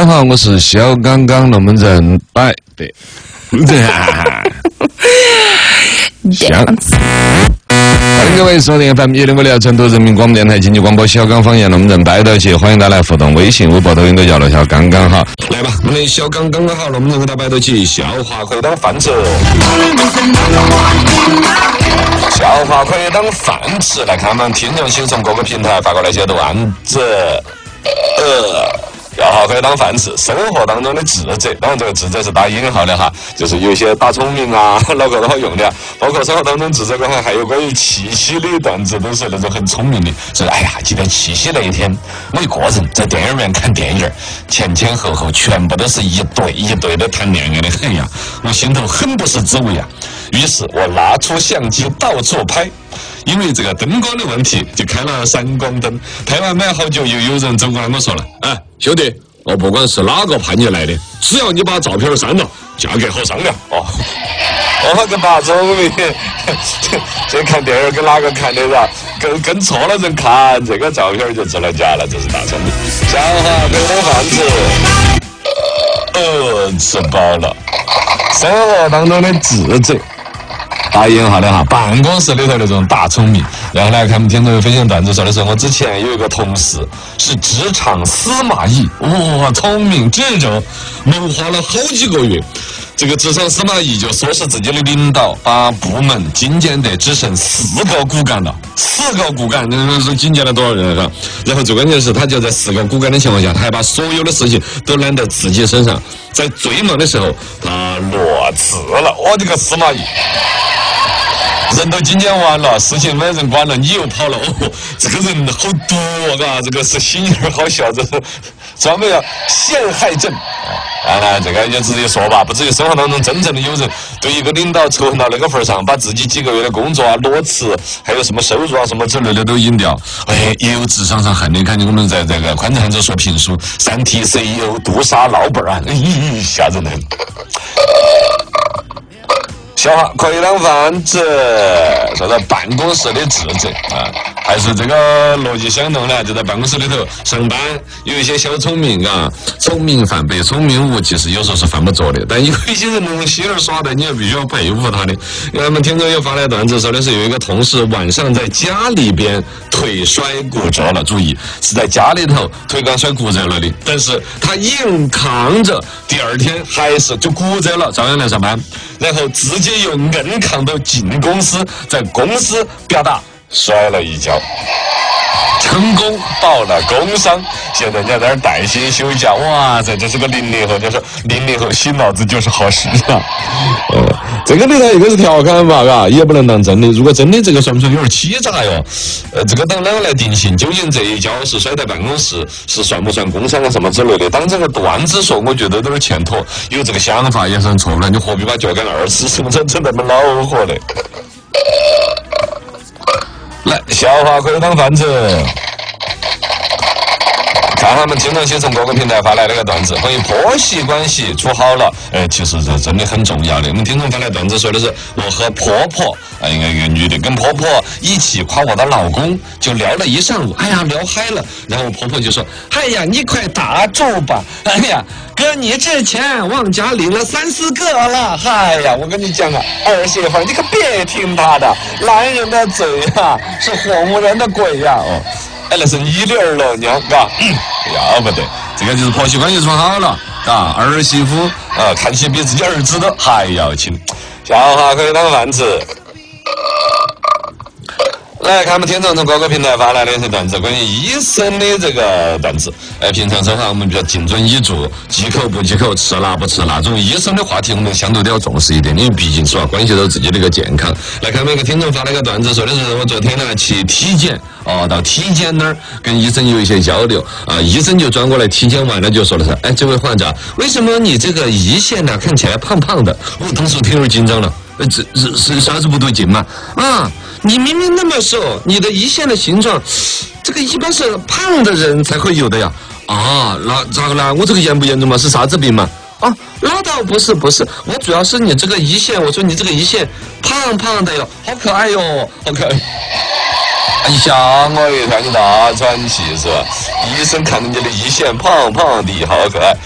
家好，我是小刚刚龙门阵摆的。香。欢迎各位收听 FM1056成都人民广播电台经济广播小刚方言龙门阵摆到起，欢迎大家来互动，微信、微博、抖音都叫了小刚刚好。来吧，我们的小刚刚好，龙门阵和大家摆到起，笑话可以当饭吃。笑话可以当饭吃，来看我们听众请从各个平台发过来一些段子。笑话可以当饭吃，生活当中的智者，当然这个智者是打引号的哈，就是有一些打聪明啊，脑壳都好用的，包括生活当中智者关还有关于七夕的段子，都是那种很聪明的。说哎呀，记得七夕那一天，我一个人在电影院看电影，前前后后全部都是一对一对的谈恋爱的，哎呀，我心头很不是滋味啊。于是我拿出相机到处拍。因为这个灯光的问题，就开了闪光灯。拍完没好久，又有人走过来跟我说了：“哎，兄弟，我不管是哪个派你来的，只要你把照片删了，价格好商量。”哦，我个大聪明，这看电影跟哪个看的噻？跟错了人看，这个照片就值了价了，这是大聪明。笑话可以当饭吃，吃饱了。生活当中的智者。打引号的哈，办公室里头那种大聪明。然后来看我们听众分享段子，说的是我之前有一个同事是职场司马懿，哇，聪明智者，谋划了好几个月。这个职场司马懿就说是自己的领导把部门精简得只剩4个骨干了，4个骨干，那是精简了多少人啊？然后最关键是，他就在4个骨干的情况下，他还把所有的事情都揽在自己身上，在最忙的时候，他裸辞了。我这个司马懿！人都精简完了，事情没人管了，你又跑了，哦，这个人好毒啊！这个是心眼好小，这是专门要陷害症。当然，这个就直接说吧，不至于生活当中真正的有人对一个领导仇恨到那个份上，把自己几个月的工作啊、裸辞，还有什么收入啊、什么之类的都引掉。哎，也有智商上恨的，看见我们在这个宽敞者说评书，3T CEO 毒杀老本案，吓人很。笑话可以当饭吃，说在办公室的智者啊，还是这个逻辑相同的，就在办公室里头上班，有一些小聪明啊，聪明反被聪明误，其实有时候是犯不着的。但有一些人那种心儿耍的，你也必须要佩服他的。我们听众又发来段子，说的是有一个同事晚上在家里边腿摔骨折了，注意是在家里头腿刚摔骨折了的，但是他硬扛着，第二天还是就骨折了，照样来上班，然后直接又硬扛到进公司，在公司啪嗒摔了一跤，成功报了工伤。现在人家在那儿带薪休假，哇塞，这是个00后，就说00后洗脑子就是好事啊。这个里头一个是调侃吧，嘎，也不能当真的。如果真的这个算不算有点欺诈哟？这个当哪个来定性？究竟这一跤是摔在办公室，是算不算工伤啊什么之类的？当这个段子说，我觉得有点欠妥。有这个想法也是很错误的，你何必把脚杆2次什么整那么恼火的？来，笑话可以当饭吃。看他们经常先从各个平台发来那个段子，关于婆媳关系处好了，其实这真的很重要的。我们听众发来段子说的是，我和婆婆，应该一个女的跟婆婆一起夸我的老公，就聊了一上午，哎呀聊嗨了，然后婆婆就说，哎呀你快打住吧，哎呀哥你这钱往家领了3、4个了，哎呀我跟你讲啊，儿媳妇你可别听他的，男人的嘴啊是哄人的鬼呀，哦。那是你的儿了娘，嘎，要不得，这个就是婆媳关系处好了，嘎，儿媳妇看起比自己儿子的还要亲。笑话可以当饭吃。来看我们听众从各个平台发来的一些段子，关于医生的这个段子。平常生活我们比较精准医嘱，忌口不忌口，吃辣不吃辣，这种医生的话题我们相对都要重视一点，因为毕竟是吧，关系到自己的一个健康。来看我们一个听众发了一个段子，说的是我昨天呢去体检，到体检那儿跟医生有一些交流啊，医生就转过来体检完了就说的是，哎，这位患者，为什么你这个胰腺呢看起来胖胖的？我当时挺有点紧张了，这是啥子不对劲嘛？啊！你明明那么瘦，你的胰腺的形状，这个一般是胖的人才会有的呀。啊，那咋个啦？我这个严不严重嘛？是啥子病嘛？啊，那倒不是，我主要是你这个胰腺，我说你这个胰腺胖胖的哟，好可爱哟，好可爱。哎呀，我也看你大喘气是吧？医生看着你的胰腺胖胖的，好可爱。